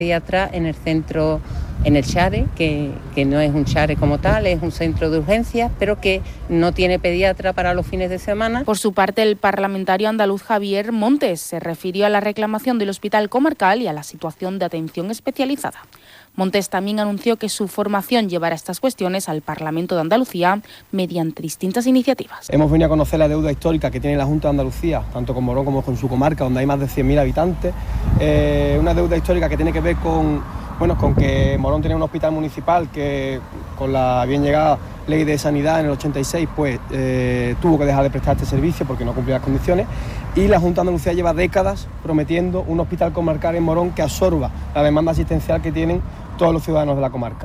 Pediatra en el centro, en el Share, que no es un Share como tal, es un centro de urgencias, pero que no tiene pediatra para los fines de semana. Por su parte, el parlamentario andaluz Javier Montes se refirió a la reclamación del Hospital Comarcal y a la situación de atención especializada. Montes también anunció que su formación llevará estas cuestiones al Parlamento de Andalucía mediante distintas iniciativas. Hemos venido a conocer la deuda histórica que tiene la Junta de Andalucía, tanto con Morón como con su comarca, donde hay más de 100.000 habitantes. Una deuda histórica que tiene que ver con que Morón tenía un hospital municipal que, con la bien llegada ley de sanidad en el 86, tuvo que dejar de prestar este servicio porque no cumplía las condiciones, y la Junta de Andalucía lleva décadas prometiendo un hospital comarcal en Morón que absorba la demanda asistencial que tienen todos los ciudadanos de la comarca.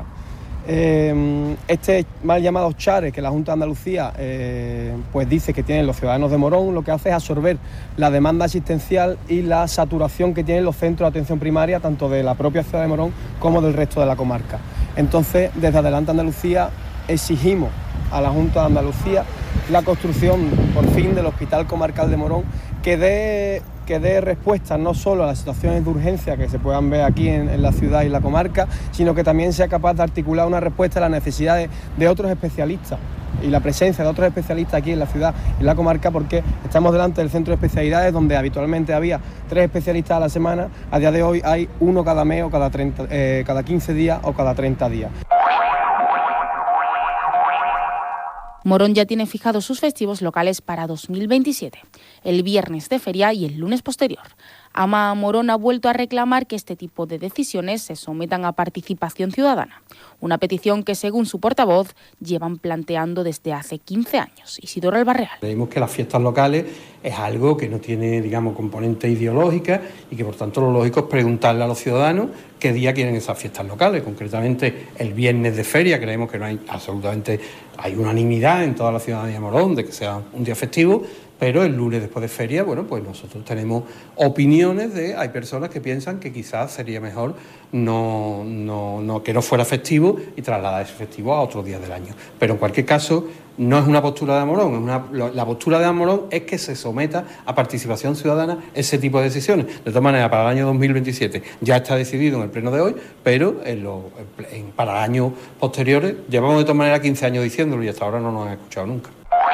Este mal llamado Share que la Junta de Andalucía dice que tienen los ciudadanos de Morón, lo que hace es absorber la demanda asistencial y la saturación que tienen los centros de atención primaria, tanto de la propia ciudad de Morón como del resto de la comarca. Entonces, desde Adelante Andalucía exigimos a la Junta de Andalucía la construcción, por fin, del Hospital Comarcal de Morón, que dé respuesta no solo a las situaciones de urgencia que se puedan ver aquí en la ciudad y la comarca, sino que también sea capaz de articular una respuesta a las necesidades de otros especialistas y la presencia de otros especialistas aquí en la ciudad y en la comarca, porque estamos delante del centro de especialidades donde habitualmente había 3 especialistas a la semana. A día de hoy hay uno cada mes o cada 15 días o cada 30 días. Morón ya tiene fijados sus festivos locales para 2027, el viernes de feria y el lunes posterior. Ama Morón ha vuelto a reclamar que este tipo de decisiones se sometan a participación ciudadana, una petición que, según su portavoz, llevan planteando desde hace 15 años. Isidoro Albarreal. Creemos que las fiestas locales es algo que no tiene, componente ideológica y que, por tanto, lo lógico es preguntarle a los ciudadanos qué día quieren esas fiestas locales. Concretamente, el viernes de feria creemos que no hay hay unanimidad en toda la ciudadanía de Morón de que sea un día festivo, pero el lunes después de feria, pues nosotros tenemos opiniones hay personas que piensan que quizás sería mejor que no fuera festivo y trasladar ese festivo a otros días del año. Pero en cualquier caso, no es una postura de Morón, la postura de Morón es que se someta a participación ciudadana ese tipo de decisiones. De todas maneras, para el año 2027 ya está decidido en el pleno de hoy, pero para años posteriores, llevamos de todas maneras 15 años diciéndolo y hasta ahora no nos han escuchado nunca.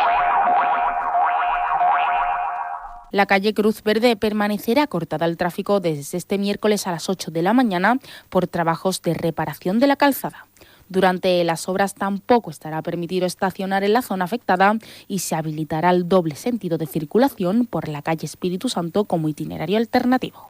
La calle Cruz Verde permanecerá cortada al tráfico desde este miércoles a las 8 de la mañana por trabajos de reparación de la calzada. Durante las obras tampoco estará permitido estacionar en la zona afectada y se habilitará el doble sentido de circulación por la calle Espíritu Santo como itinerario alternativo.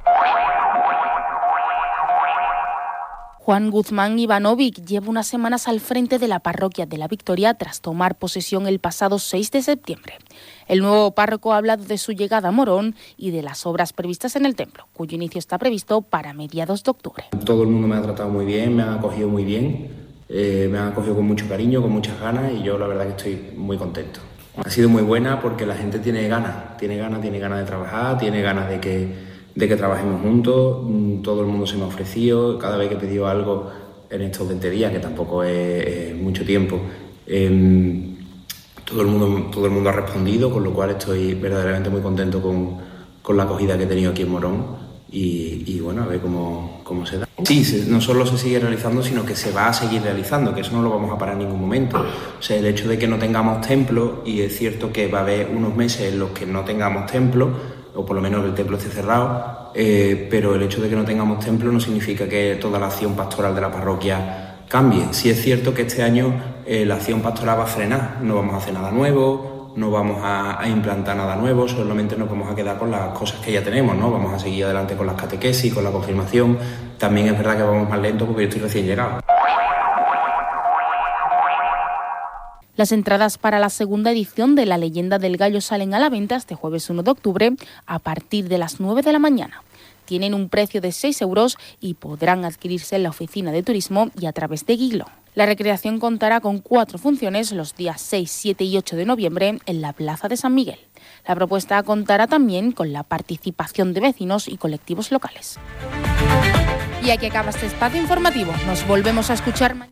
Juan Guzmán Ivanovic lleva unas semanas al frente de la parroquia de la Victoria tras tomar posesión el pasado 6 de septiembre. El nuevo párroco ha hablado de su llegada a Morón y de las obras previstas en el templo, cuyo inicio está previsto para mediados de octubre. Todo el mundo me ha tratado muy bien, me ha acogido muy bien, me ha acogido con mucho cariño, con muchas ganas y yo la verdad que estoy muy contento. Ha sido muy buena porque la gente tiene ganas de trabajar, tiene ganas de que trabajemos juntos. Todo el mundo se me ha ofrecido, cada vez que he pedido algo en estos 20 días, que tampoco es mucho tiempo, todo el mundo ha respondido, con lo cual estoy verdaderamente muy contento con la acogida que he tenido aquí en Morón y bueno, a ver cómo se da. Sí, no solo se sigue realizando, sino que se va a seguir realizando, que eso no lo vamos a parar en ningún momento. O sea, el hecho de que no tengamos templo, y es cierto que va a haber unos meses en los que no tengamos templo, o por lo menos el templo esté cerrado, pero el hecho de que no tengamos templo no significa que toda la acción pastoral de la parroquia cambie. Sí es cierto que este año la acción pastoral va a frenar, no vamos a hacer nada nuevo, no vamos a implantar nada nuevo, solamente nos vamos a quedar con las cosas que ya tenemos, ¿no? Vamos a seguir adelante con las catequesis, con la confirmación. También es verdad que vamos más lento porque yo estoy recién llegado. Las entradas para la segunda edición de La Leyenda del Gallo salen a la venta este jueves 1 de octubre a partir de las 9 de la mañana. Tienen un precio de 6 euros y podrán adquirirse en la oficina de turismo y a través de Guiglón. La recreación contará con 4 funciones los días 6, 7 y 8 de noviembre en la Plaza de San Miguel. La propuesta contará también con la participación de vecinos y colectivos locales. Y aquí acaba este espacio informativo. Nos volvemos a escuchar mañana.